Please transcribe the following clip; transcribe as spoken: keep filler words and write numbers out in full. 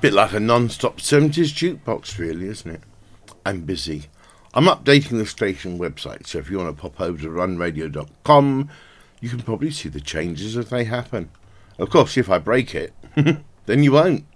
Bit like a non-stop seventies jukebox, really, isn't it? I'm busy. I'm updating the station website, so if you want to pop over to run radio dot com, you can probably see the changes as they happen. Of course, if I break it, then you won't.